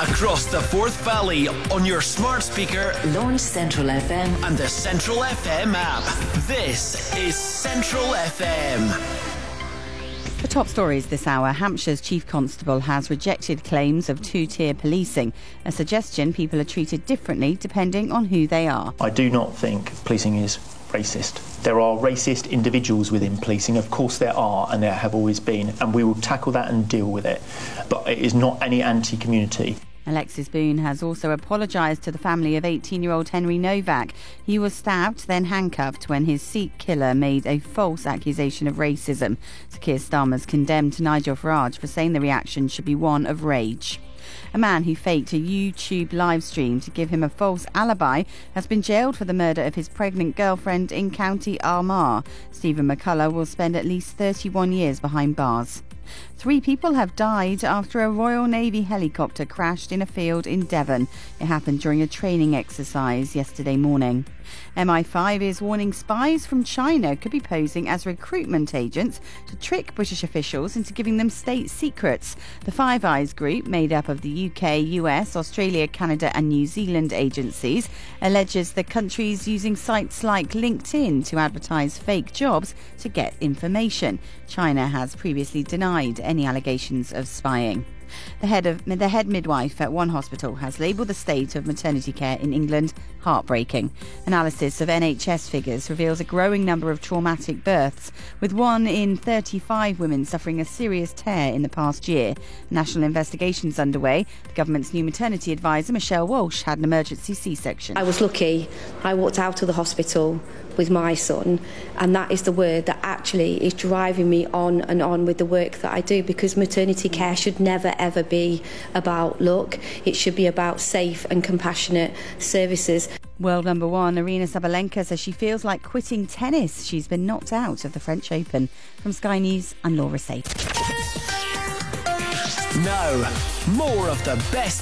across the Forth Valley on your smart speaker, Launch Central FM and the Central FM app. This is Central FM. The top stories this hour. Hampshire's Chief Constable has rejected claims of two-tier policing, a suggestion people are treated differently depending on who they are. I do not think policing is racist. There are racist individuals within policing, of course there are, and there have always been, and we will tackle that and deal with it. But it is not any anti-community. Alexis Boone has also apologised to the family of 18-year-old Henry Novak. He was stabbed, then handcuffed when his Sikh killer made a false accusation of racism. Sir Keir Starmer's condemned Nigel Farage for saying the reaction should be one of rage. A man who faked a YouTube live stream to give him a false alibi has been jailed for the murder of his pregnant girlfriend in County Armagh. Stephen McCullough will spend at least 31 years behind bars. 3 people have died after a Royal Navy helicopter crashed in a field in Devon. It happened during a training exercise yesterday morning. MI5 is warning spies from China could be posing as recruitment agents to trick British officials into giving them state secrets. The Five Eyes group, made up of the UK, US, Australia, Canada and New Zealand agencies, alleges the countries using sites like LinkedIn to advertise fake jobs to get information. China has previously denied any allegations of spying. The head midwife at one hospital has labelled the state of maternity care in England heartbreaking. Analysis of NHS figures reveals a growing number of traumatic births, with 1 in 35 women suffering a serious tear in the past year. National investigations underway. The government's new maternity advisor, Michelle Walsh, had an emergency C-section. I was lucky. I walked out of the hospital with my son, and that is the word that actually is driving me on and on with the work that I do, because maternity care should never ever be about luck. It should be about safe and compassionate services. World number 1 Aryna Sabalenka says she feels like quitting tennis. She's been knocked out of the French Open. From Sky News, I'm Laura Safe. Now, more of the best